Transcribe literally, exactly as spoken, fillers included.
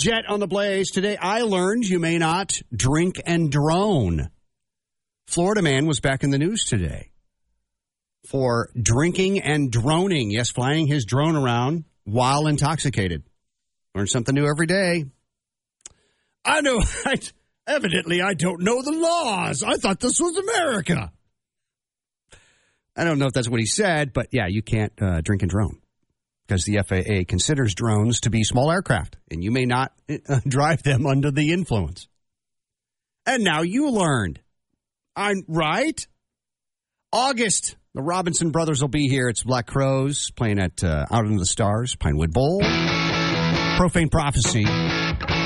Jet on the Blaze. Today I learned you may not drink and drone. Florida man was back in the news today for drinking and droning. Yes, flying his drone around while intoxicated. Learn something new every day. I know. I, evidently, I don't know the laws. I thought this was America. I don't know if that's what he said, but yeah, you can't uh, drink and drone because the F A A considers drones to be small aircraft, and you may not uh, drive them under the influence. And now you learned. I'm right. August, the Robinson brothers will be here. It's Black Crowes playing at uh, Out Into the Stars, Pinewood Bowl. Profane Prophecy.